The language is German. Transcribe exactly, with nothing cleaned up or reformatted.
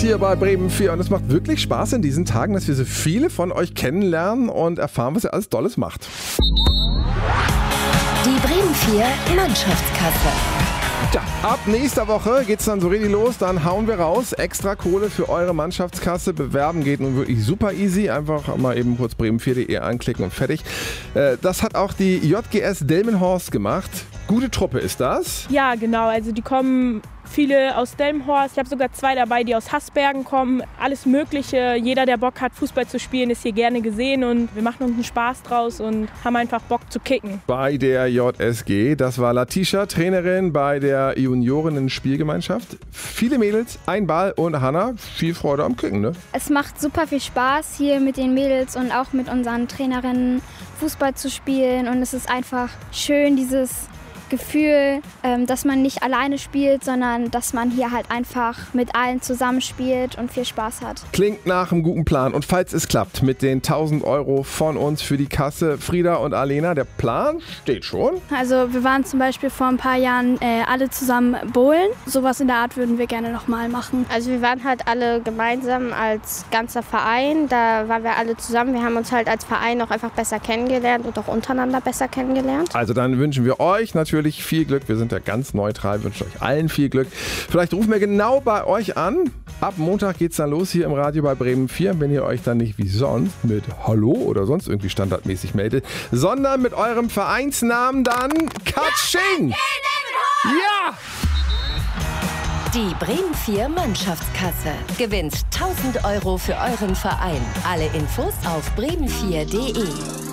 hier bei Bremen vier. Und es macht wirklich Spaß in diesen Tagen, dass wir so viele von euch kennenlernen und erfahren, was ihr alles Tolles macht. Die Bremen vier Mannschaftskasse. Ja, ab nächster Woche geht's dann so richtig los, dann hauen wir raus. Extra Kohle für eure Mannschaftskasse. Bewerben geht nun wirklich super easy. Einfach mal eben kurz bremen vier punkt de anklicken und fertig. Das hat auch die J G S Delmenhorst gemacht. Gute Truppe ist das? Ja, genau. Also die kommen viele aus Delmenhorst. Ich habe sogar zwei dabei, die aus Haßbergen kommen. Alles Mögliche. Jeder, der Bock hat, Fußball zu spielen, ist hier gerne gesehen. Und wir machen uns einen Spaß draus und haben einfach Bock zu kicken. Bei der J S G, das war Latisha, Trainerin bei der Juniorinnen-Spielgemeinschaft. Viele Mädels, ein Ball und Hanna, viel Freude am Kicken, ne? Es macht super viel Spaß, hier mit den Mädels und auch mit unseren Trainerinnen Fußball zu spielen. Und es ist einfach schön, dieses Gefühl, dass man nicht alleine spielt, sondern dass man hier halt einfach mit allen zusammenspielt und viel Spaß hat. Klingt nach einem guten Plan. Und falls es klappt mit den tausend Euro von uns für die Kasse, Frieda und Alena, der Plan steht schon. Also wir waren zum Beispiel vor ein paar Jahren äh, alle zusammen bowlen. Sowas in der Art würden wir gerne nochmal machen. Also wir waren halt alle gemeinsam als ganzer Verein. Da waren wir alle zusammen. Wir haben uns halt als Verein auch einfach besser kennengelernt und auch untereinander besser kennengelernt. Also dann wünschen wir euch natürlich viel Glück. Wir sind ja ganz neutral, wünschen euch allen viel Glück. Vielleicht rufen wir genau bei euch an. Ab Montag geht's dann los hier im Radio bei Bremen vier. Wenn ihr euch dann nicht wie sonst mit Hallo oder sonst irgendwie standardmäßig meldet, sondern mit eurem Vereinsnamen dann Katsching! Ja! Die Bremen vier Mannschaftskasse gewinnt tausend Euro für euren Verein. Alle Infos auf bremen vier punkt de.